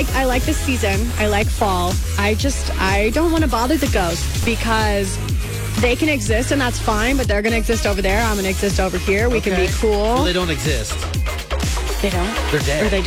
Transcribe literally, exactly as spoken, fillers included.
like I like the season. I like fall. I just I don't want to bother the ghosts because they can exist and that's fine, but they're going to exist over there. I'm going to exist over here. We Okay. can be cool. Well, they don't exist. They don't? They're dead. Or they